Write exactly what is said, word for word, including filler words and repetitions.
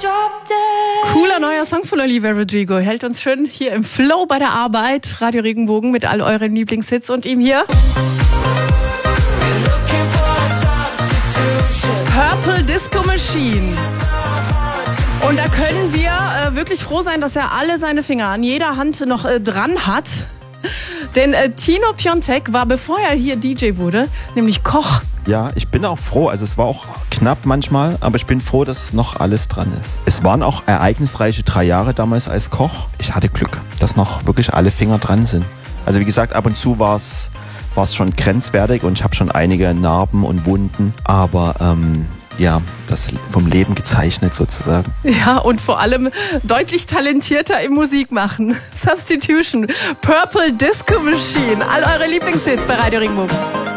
Cooler neuer Song von Olivia Rodrigo. Hält uns schön hier im Flow bei der Arbeit. Radio Regenbogen mit all euren Lieblingshits und ihm hier Purple Disco Machine. Und da können wir äh, wirklich froh sein, dass er alle seine Finger an jeder Hand noch äh, dran hat. Denn äh, Tino Piontek war, bevor er hier D J wurde, nämlich Koch. Ja, ich bin auch froh. Also es war auch knapp manchmal, aber ich bin froh, dass noch alles dran ist. Es waren auch ereignisreiche drei Jahre damals als Koch. Ich hatte Glück, dass noch wirklich alle Finger dran sind. Also wie gesagt, ab und zu war es war es schon grenzwertig und ich habe schon einige Narben und Wunden, aber ähm, ja, das vom Leben gezeichnet sozusagen. Ja, und vor allem deutlich talentierter im Musikmachen. Substitution, Purple Disco Machine, all eure Lieblingshits bei Radio Regenbogen.